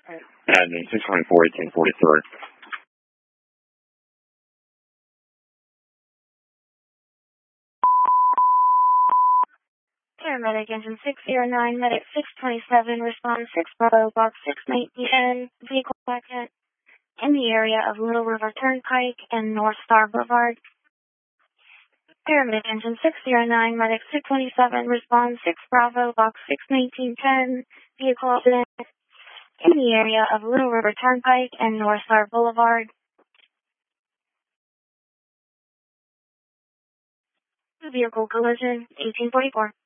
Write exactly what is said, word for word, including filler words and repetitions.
Admin six twenty-four, eighteen forty-three. Paramedic engine six zero nine, medic six twenty-seven, respond six Bravo, box six nineteen, vehicle packet in the area of Little River Turnpike and North Star Boulevard. Paramedic engine six zero nine, medic six twenty-seven, respond six Bravo, box six nineteen ten, vehicle accident in the area of Little River Turnpike and North Star Boulevard. Vehicle collision, eighteen forty-four.